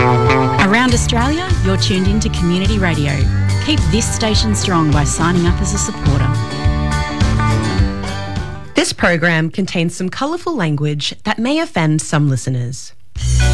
Around Australia, you're tuned in to Community Radio. Keep this station strong by signing up as a supporter. This program contains some colourful language that may offend some listeners.